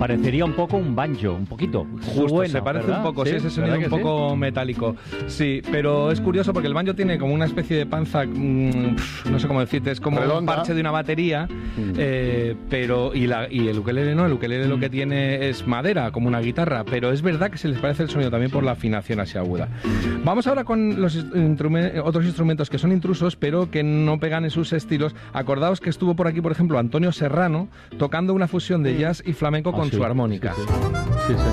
Parecería un poco un banjo, un poquito. Justo, Bueno, se parece ¿verdad? un poco, sí, ese sonido un poco metálico. Sí, pero es curioso porque el banjo tiene como una especie de panza, no sé cómo decirte, es como redonda, un parche de una batería, pero y el ukelele no, el ukelele lo que tiene es madera, como una guitarra, pero es verdad que se les parece el sonido también por la afinación así aguda. Vamos ahora con los otros instrumentos que son intrusos, pero que no pegan en sus estilos. Acordaos que estuvo por aquí, por ejemplo, Antonio Serrano, tocando una fusión de jazz y flamenco con su armónica. Sí, señor.